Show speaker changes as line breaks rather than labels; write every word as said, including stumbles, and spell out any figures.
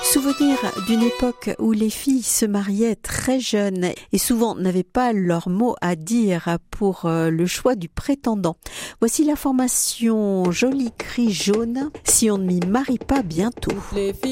Souvenir d'une époque où les filles se mariaient très jeunes et souvent n'avaient pas leur mot à dire pour le choix du prétendant. Voici la formation Joli Cri Jaune, si on ne m'y marie pas bientôt.